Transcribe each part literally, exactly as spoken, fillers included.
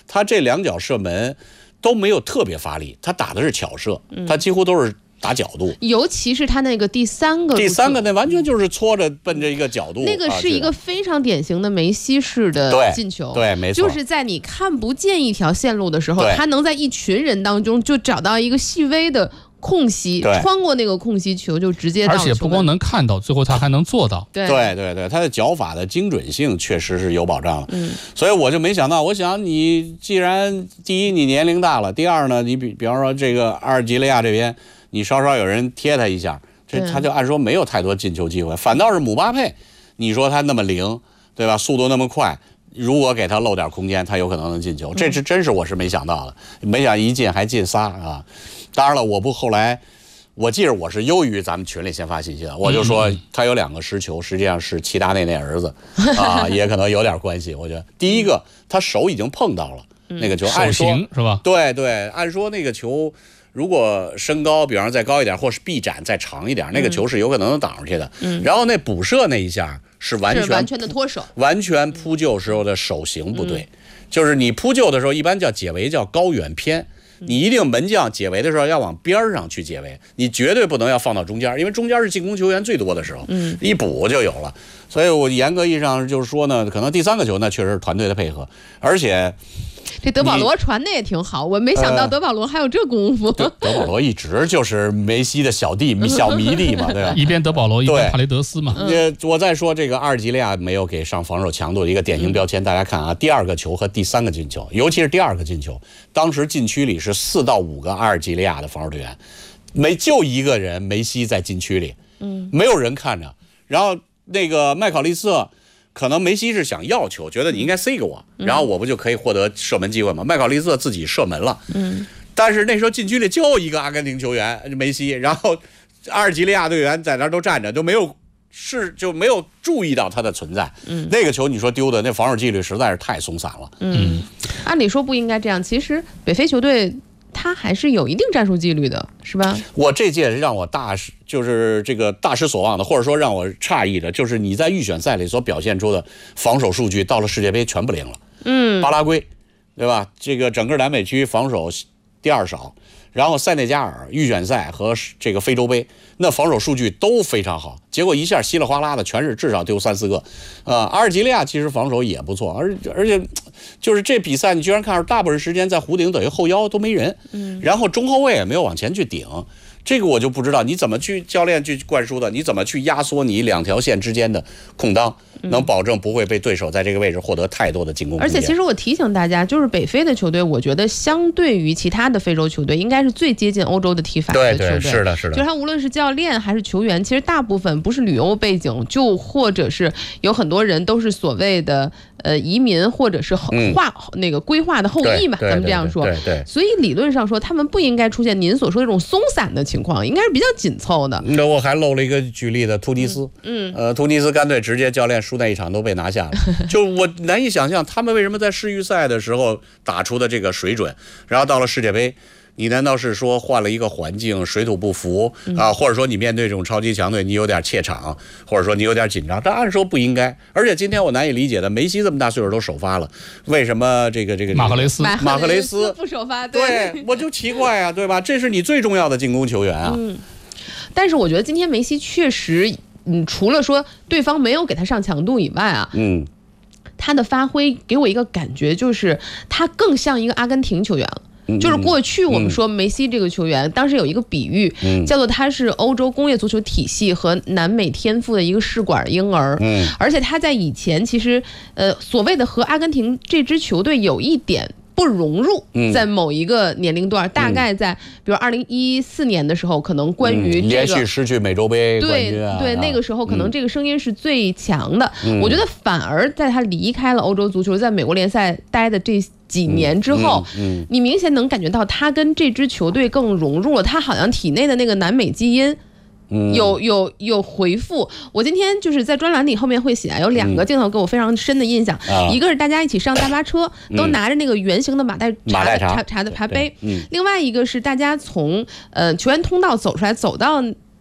他这两脚射门都没有特别发力，他打的是巧射，他几乎都是打角度， 尤其是他那个第三个， 第三个那完全就是搓着奔着一个角度， 那个是一个非常典型的梅西式的进球， 对，对没错， 就是在你看不见一条线路的时候，他能在一群人当中就找到一个细微的空隙，穿过那个空隙球就直接到， 而且不光能看到，最后他还能做到。 对对对对，他的脚法的精准性确实是有保障了。嗯，所以我就没想到，我想你既然第一你年龄大了，第二呢，你比比方说这个阿尔及利亚这边，你稍稍有人贴他一下，这他就按说没有太多进球机会，反倒是姆巴佩，你说他那么灵，对吧？速度那么快。如果给他漏点空间，他有可能能进球，这是真是我是没想到的，没想一进还进仨啊！当然了，我不后来，我记着我是优于咱们群里先发信息的，我就说他有两个失球，实际上是齐达内那儿子啊，也可能有点关系。我觉得第一个他手已经碰到了那个球，按说是吧？ 对对，按说那个球。如果身高，比方说再高一点，或是臂展再长一点，那个球是有可能能挡上去的。嗯，然后那补射那一下是完全是完全的脱手， 完全扑救时候的手型不对，嗯、就是你扑救的时候一般叫解围，叫高远偏。你一定门将解围的时候要往边上去解围，你绝对不能要放到中间，因为中间是进攻球员最多的时候，嗯，一补就有了。所以我严格意义上就是说呢，可能第三个球那确实是团队的配合，而且。 这德保罗传的也挺好，我没想到德保罗还有这功夫。 呃、德保罗一直就是梅西的小弟、小迷弟嘛，对吧？ 一边德保罗，一边帕雷德斯嘛。 嗯、我再说这个阿尔及利亚没有给上防守强度的一个典型标签，嗯、大家看啊，第二个球和第三个进球，尤其是第二个进球，当时禁区里是四到五个阿尔及利亚的防守队员，没就一个人梅西在禁区里，嗯，没有人看着，然后那个麦考利斯。可能梅西是想要球，觉得你应该塞给我，然后我不就可以获得射门机会吗？麦考利斯自己射门了，嗯，但是那时候禁区里就一个阿根廷球员梅西，然后阿尔及利亚队员在那儿都站着，都没有是就没有注意到他的存在。嗯，那个球你说丢的，那防守纪律实在是太松散了。 嗯，按理说不应该这样，其实北非球队。他还是有一定战术纪律的，是吧？ 我这届让我大失，就是这个大失所望的，或者说让我诧异的，就是你在预选赛里所表现出的防守数据，到了世界杯全不灵了。嗯，巴拉圭，对吧？这个整个南美区防守第二少，然后塞内加尔预选赛和这个非洲杯，那防守数据都非常好，结果一下稀里哗啦的全是至少丢三四个。呃，阿尔及利亚其实防守也不错，而而且。就是这比赛，你居然看到大部分时间在弧顶等于后腰都没人，嗯，然后中后卫也没有往前去顶，这个我就不知道你怎么去教练去灌输的，你怎么去压缩你两条线之间的空当，能保证不会被对手在这个位置获得太多的进攻空间。 而且其实我提醒大家，就是北非的球队，我觉得相对于其他的非洲球队，应该是最接近欧洲的踢法的球队。 对对，是的，是的。 就是他无论是教练还是球员，其实大部分不是旅游背景，就或者是有很多人都是所谓的。呃，移民或者是划、嗯、那个规划的后裔嘛，咱们这样说。 对 对, 对, 对。 所以理论上说，他们不应该出现您所说的这种松散的情况，应该是比较紧凑的。 那我还漏了一个举例的突尼斯，嗯，呃，突尼斯干脆直接教练输那一场都被拿下了，就我难以想象他们为什么在世预赛的时候打出的这个水准，然后到了世界杯。你难道是说换了一个环境，水土不服啊？或者说你面对这种超级强队，你有点怯场，或者说你有点紧张？但按说不应该。而且今天我难以理解的，梅西这么大岁数都首发了，为什么这个这个马赫雷斯马赫雷斯不首发？ 对，对我就奇怪啊，对吧？这是你最重要的进攻球员啊。 嗯，但是我觉得今天梅西确实，嗯，除了说对方没有给他上强度以外啊，嗯，他的发挥给我一个感觉就是他更像一个阿根廷球员了。就是过去我们说梅西这个球员，嗯、当时有一个比喻，嗯、叫做他是欧洲工业足球体系和南美天赋的一个试管婴儿。嗯，而且他在以前其实，呃，所谓的和阿根廷这支球队有一点。不融入，在某一个年龄段，嗯、大概在比如二零一四年的时候，可能关于、这个嗯、 连续失去美洲杯冠军、啊、 对对，那个时候可能这个声音是最强的。嗯、我觉得反而在他离开了欧洲足球，在美国联赛待的这几年之后，嗯嗯嗯、你明显能感觉到他跟这支球队更融入了，他好像体内的那个南美基因。有有有回复，我今天就是在专栏里后面会写，有两个镜头给我非常深的印象，嗯、一个是大家一起上大巴车，嗯、都拿着那个圆形的马黛茶的茶茶的茶杯，嗯、另外一个是大家从呃球员通道走出来，走到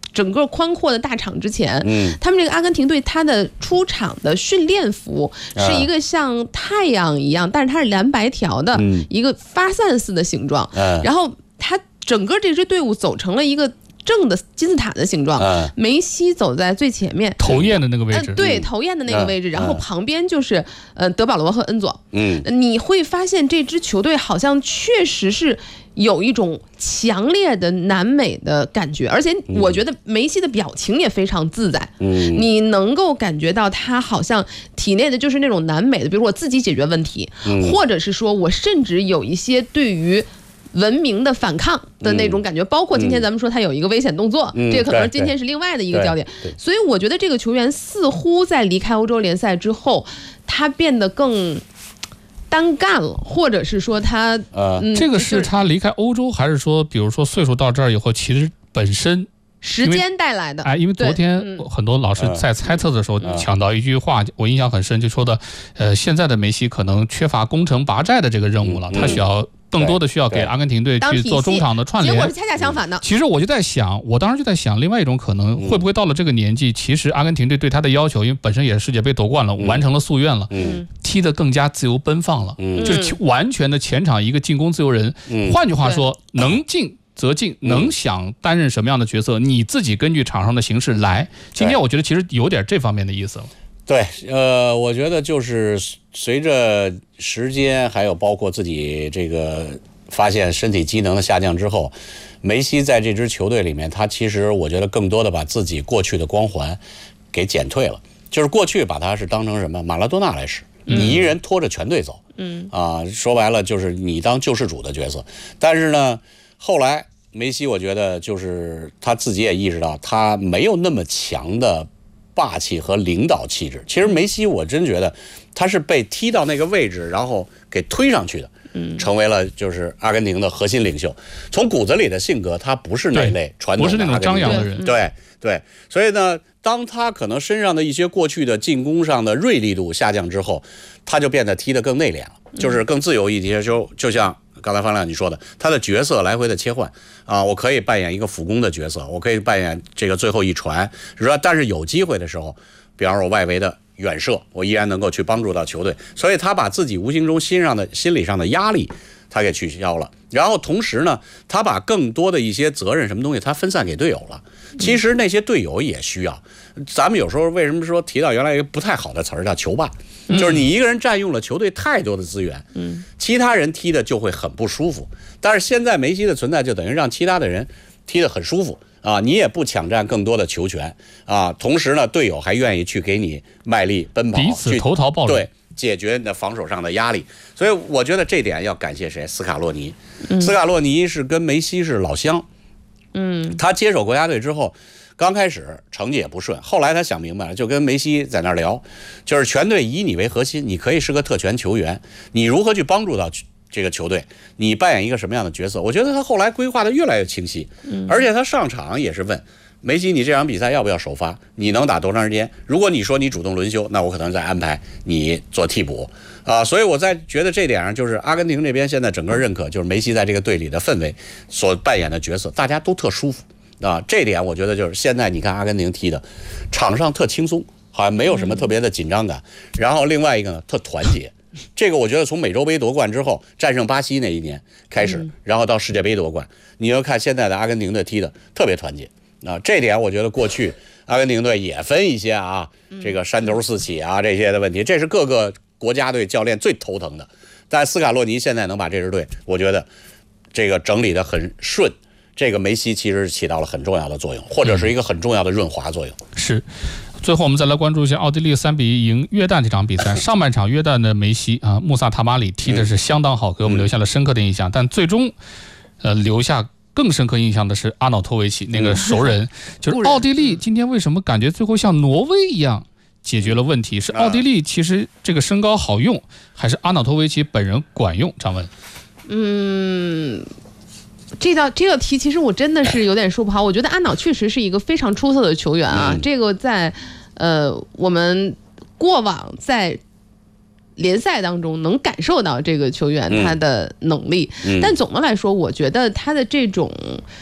整个宽阔的大场之前，嗯，他们这个阿根廷队他的出场的训练服是一个像太阳一样，但是它是蓝白条的一个发散似的形状，嗯，然后它整个这支队伍走成了一个正的金字塔的形状，嗯，梅西走在最前面， 头焰的那个位置， 呃、对，头焰的那个位置，嗯，然后旁边就是呃德保罗和恩佐，嗯，你会发现这支球队好像确实是有一种强烈的南美的感觉，而且我觉得梅西的表情也非常自在，嗯，你能够感觉到他好像体内的就是那种南美的，比如我自己解决问题，嗯，或者是说我甚至有一些对于文明的反抗的那种感觉，嗯，包括今天咱们说他有一个危险动作，嗯，这个可能今天是另外的一个焦点，所以我觉得这个球员似乎在离开欧洲联赛之后，他变得更单干了，或者是说他呃、嗯，这个是他离开欧洲，还是说比如说岁数到这儿以后，其实本身时间带来的？ 哎，因为昨天很多老师在猜测的时候讲到一句话，我印象很深，就说的，呃，现在的梅西可能缺乏攻城拔寨的这个任务了，他需要更多的需要给阿根廷队去做中场的串联， 结果是恰恰相反的。 其实我就在想，我当时就在想，另外一种可能会不会到了这个年纪，其实阿根廷队对他的要求，因为本身也是世界杯夺冠了，完成了夙愿了，嗯，踢得更加自由奔放了，嗯，就是完全的前场一个进攻自由人。嗯，换句话说，能进则进，能想担任什么样的角色，你自己根据场上的形势来。今天我觉得其实有点这方面的意思了。 对，呃，我觉得就是随着时间，还有包括自己这个发现身体机能的下降之后，梅西在这支球队里面，他其实我觉得更多的把自己过去的光环给减退了。就是过去把他是当成什么马拉多纳来使，你一人拖着全队走，嗯啊，说白了就是你当救世主的角色。但是呢，后来梅西我觉得就是他自己也意识到，他没有那么强的霸气和领导气质。其实梅西我真觉得他是被踢到那个位置，然后给推上去的，嗯，成为了就是阿根廷的核心领袖。从骨子里的性格，他不是那类传统的， 不是那种张扬的人。 对对，所以呢，当他可能身上的一些过去的进攻上的锐利度下降之后，他就变得踢得更内敛了，就是更自由一些。就就像刚才方亮你说的，他的角色来回的切换啊，我可以扮演一个辅攻的角色，我可以扮演这个最后一传，是吧？但是有机会的时候，比方说我外围的远射，我依然能够去帮助到球队。所以他把自己无形中心上的心理上的压力他给取消了，然后同时呢，他把更多的一些责任什么东西他分散给队友了。其实那些队友也需要，咱们有时候为什么说提到原来一个不太好的词儿叫球霸，就是你一个人占用了球队太多的资源，嗯，其他人踢的就会很不舒服。但是现在梅西的存在就等于让其他的人踢得很舒服啊，你也不抢占更多的球权啊，同时呢，队友还愿意去给你卖力奔跑， 彼此投桃报李， 对，解决你的防守上的压力。所以我觉得这点要感谢谁？斯卡洛尼。嗯、斯卡洛尼是跟梅西是老乡，嗯，他接手国家队之后，刚开始成绩也不顺，后来他想明白了，就跟梅西在那儿聊，就是全队以你为核心，你可以是个特权球员，你如何去帮助到这个球队，你扮演一个什么样的角色？我觉得他后来规划的越来越清晰，而且他上场也是问梅西，你这场比赛要不要首发？你能打多长时间？如果你说你主动轮休，那我可能再安排你做替补啊。所以我在觉得这点上，就是阿根廷这边现在整个认可，就是梅西在这个队里的氛围所扮演的角色，大家都特舒服啊。这点我觉得就是现在你看阿根廷踢的，场上特轻松，好像没有什么特别的紧张感。然后另外一个呢，特团结。这个我觉得从美洲杯夺冠之后，战胜巴西那一年开始，然后到世界杯夺冠，你要看现在的阿根廷队踢的特别团结。啊，这点我觉得过去阿根廷队也分一些啊，这个山头四起啊这些的问题，这是各个国家队教练最头疼的。但斯卡洛尼现在能把这支队，我觉得这个整理得很顺，这个梅西其实起到了很重要的作用，或者是一个很重要的润滑作用。 嗯、是。最后我们再来关注一下奥地利三比一赢约旦这场比赛。上半场约旦的梅西啊，穆萨塔马里踢的是相当好，给我们留下了深刻的印象，但最终呃留下更深刻印象的是阿瑙托维奇那个熟人，嗯、就是奥地利今天为什么感觉最后像挪威一样解决了问题？是奥地利其实这个身高好用，还是阿瑙托维奇本人管用？张文， 嗯，这道这个题其实我真的是有点说不好。我觉得阿瑙确实是一个非常出色的球员啊，嗯、这个在呃我们过往在联赛当中能感受到这个球员他的能力，嗯嗯、但总的来说，我觉得他的这种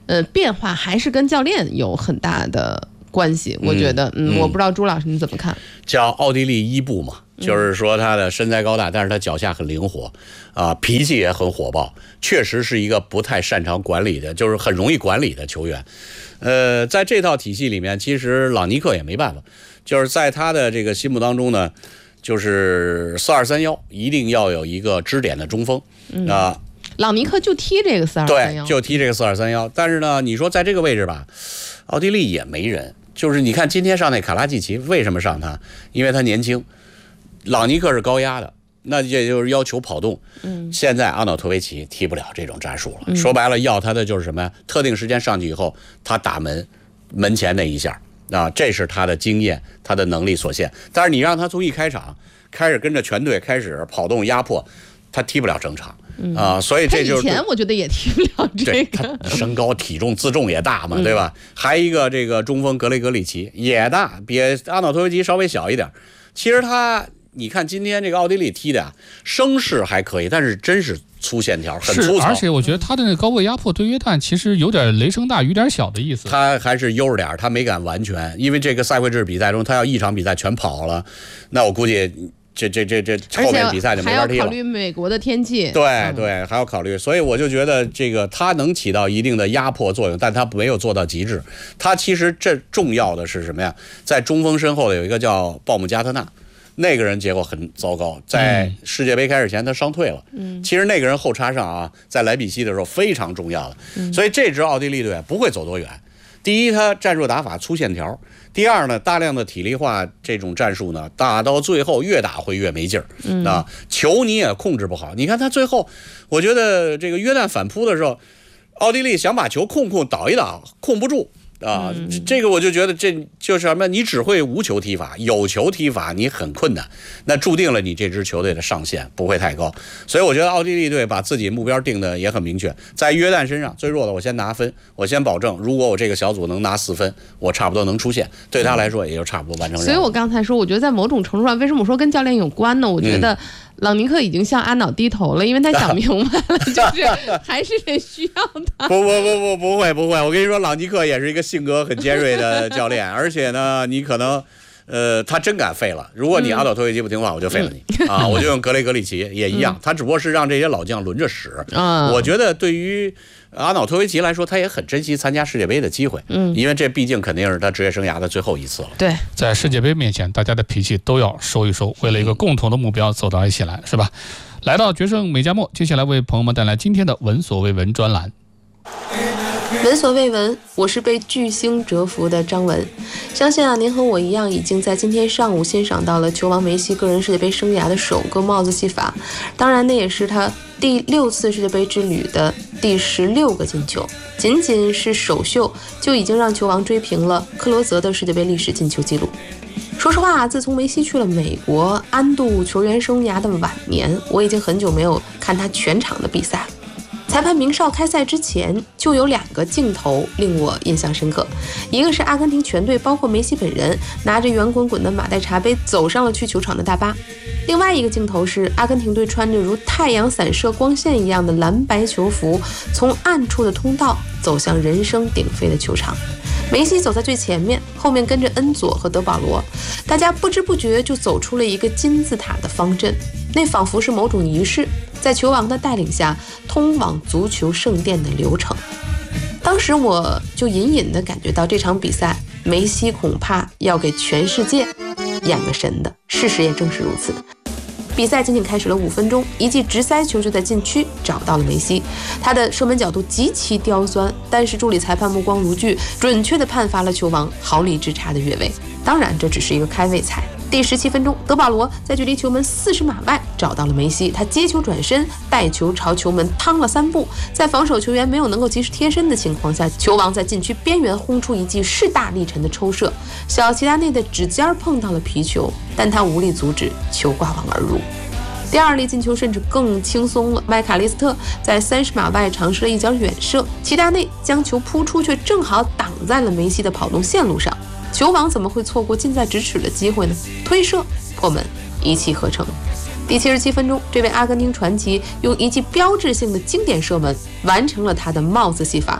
呃，变化还是跟教练有很大的关系。我觉得，嗯，嗯我不知道朱老师你怎么看？ 叫奥地利伊布嘛，就是说他的身材高大，但是他脚下很灵活，啊，脾气也很火爆，确实是一个不太擅长管理的，就是很容易管理的球员。呃，在这套体系里面，其实朗尼克也没办法，就是在他的这个心目当中呢，就是四二三一一定要有一个支点的中锋啊。 嗯呃朗尼克就踢这个四二三一， 对，就踢这个四二三一。但是呢，你说在这个位置吧，奥地利也没人。就是你看今天上那卡拉季奇，为什么上他？因为他年轻。朗尼克是高压的，那也就是要求跑动。嗯，现在阿瑙托维奇踢不了这种战术了。嗯、说白了，要他的就是什么呀？特定时间上去以后，他打门门前那一下啊，这是他的经验，他的能力所限。但是你让他从一开场开始跟着全队开始跑动压迫，他踢不了整场。嗯、啊，所以这就是以前我觉得也踢不了这个， 他身高体重自重也大嘛，嗯、对吧？还一个这个中锋格雷格里奇也大，比阿瑙托维奇稍微小一点。其实他，你看今天这个奥地利踢的啊，声势还可以，但是真是粗线条，很粗糙。 而且我觉得他的那个高位压迫对约旦其实有点雷声大雨点小的意思。 他还是悠着点，他没敢完全，因为这个赛会制比赛中，他要一场比赛全跑了，那我估计。这这这这后面比赛就没法踢了， 还要考虑美国的天气， 对对，还要考虑，所以我就觉得这个他能起到一定的压迫作用，但他没有做到极致。他其实这重要的是什么呀？在中锋身后的有一个叫鲍姆加特纳，那个人结果很糟糕，在世界杯开始前他伤退了。嗯，其实那个人后插上啊，在莱比锡的时候非常重要的，嗯、所以这支奥地利队不会走多远。第一，他战术打法粗线条；第二呢，大量的体力化这种战术呢，打到最后越打会越没劲儿。嗯、啊，球你也控制不好。你看他最后，我觉得这个约旦反扑的时候，奥地利想把球控控倒一倒，控不住。啊，嗯、这个我就觉得这就是什么？你只会无球踢法，有球踢法你很困难，那注定了你这支球队的上限不会太高。所以我觉得奥地利队把自己目标定的也很明确，在约旦身上最弱的我先拿分，我先保证，如果我这个小组能拿四分，我差不多能出线，对他来说也就差不多完成任务。 所以我刚才说，我觉得在某种程度上，为什么我说跟教练有关呢？我觉得。嗯朗尼克已经向阿瑙低头了，因为他想明白了，就是还是得需要他。 不不不不不会不会，我跟你说，朗尼克也是一个性格很尖锐的教练，而且呢，你可能。呃，他真敢废了。如果你阿瑙托维奇不听话，我就废了你、嗯、啊！我就用格雷格里奇也一样，嗯、他只不过是让这些老将轮着使。嗯、我觉得对于阿瑙托维奇来说，他也很珍惜参加世界杯的机会，嗯，因为这毕竟肯定是他职业生涯的最后一次了。 对， 在世界杯面前，大家的脾气都要收一收，为了一个共同的目标走到一起来，是吧？来到决胜美加墨，接下来为朋友们带来今天的闻所未闻专栏。 闻所未闻，我是被巨星折服的张文。相信啊，您和我一样，已经在今天上午欣赏到了球王梅西个人世界杯生涯的首个帽子戏法。当然，那也是他第六次世界杯之旅的第十六个进球。仅仅是首秀就已经让球王追平了克罗泽的世界杯历史进球纪录。说实话，自从梅西去了美国安度球员生涯的晚年，我已经很久没有看他全场的比赛了。裁判明哨开赛之前就有两个镜头令我印象深刻，一个是阿根廷全队包括梅西本人拿着圆滚滚的马黛茶杯走上了去球场的大巴，另外一个镜头是阿根廷队穿着如太阳散射光线一样的蓝白球服从暗处的通道走向人声鼎沸的球场。梅西走在最前面，后面跟着恩佐和德保罗，大家不知不觉就走出了一个金字塔的方阵，那仿佛是某种仪式，在球王的带领下通往足球圣殿的流程。当时我就隐隐地感觉到这场比赛梅西恐怕要给全世界演个神的，事实也正是如此。比赛仅仅开始了五分钟，一记直塞球就在禁区找到了梅西，他的射门角度极其刁钻，但是助理裁判目光如炬，准确地判罚了球王毫厘之差的越位。当然，这只是一个开胃菜。第十七分钟，德保罗在距离球门四十码外找到了梅西，他接球转身，带球朝球门趟了三步，在防守球员没有能够及时贴身的情况下，球王在禁区边缘轰出一记势大力沉的抽射，小齐达内的指尖碰到了皮球，但他无力阻止，球挂网而入。第二粒进球甚至更轻松了，麦卡利斯特在三十码外尝试了一脚远射，齐达内将球扑出，却正好挡在了梅西的跑动线路上。球王怎么会错过近在咫尺的机会呢？推射破门，一气呵成。第七十七分钟，这位阿根廷传奇用一记标志性的经典射门完成了他的帽子戏法。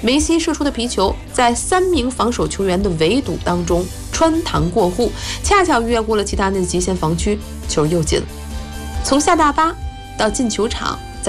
梅西射出的皮球在三名防守球员的围堵当中穿堂过户，恰巧越过了齐达内的极限防区，球又进了。从下大巴到进球场，